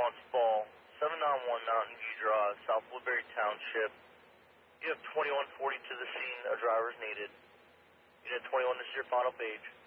response fall, 791 Mountain View Drive, South Woodbury Township. You have 2140 to the scene. A driver is needed. Unit 21, this is your final page.